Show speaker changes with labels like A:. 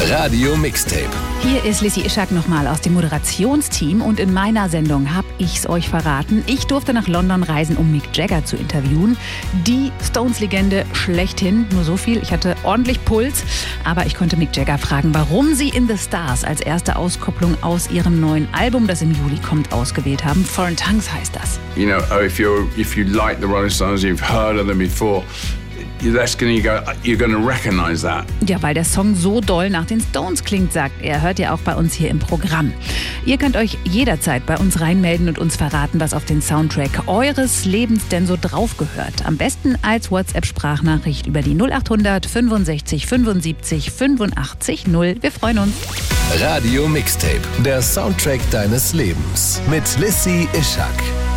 A: Radio Mixtape.
B: Hier ist Lissy Ischak nochmal aus dem Moderationsteam und in meiner Sendung habe ich's euch verraten. Ich durfte nach London reisen, um Mick Jagger zu interviewen. Die Stones-Legende schlechthin. Nur so viel, ich hatte ordentlich Puls. Aber ich konnte Mick Jagger fragen, warum sie In the Stars als erste Auskopplung aus ihrem neuen Album, das im Juli kommt, ausgewählt haben. Foreign Tongues heißt das.
C: You know, if you like the Rolling Stones, you've heard of them before. You're gonna recognize that.
B: Ja, weil der Song so doll nach den Stones klingt, sagt er. Hört ihr auch bei uns hier im Programm. Ihr könnt euch jederzeit bei uns reinmelden und uns verraten, was auf den Soundtrack eures Lebens denn so drauf gehört. Am besten als WhatsApp-Sprachnachricht über die 0800 65 75 85 0. Wir freuen uns.
A: Radio Mixtape, der Soundtrack deines Lebens mit Lissy Ischak.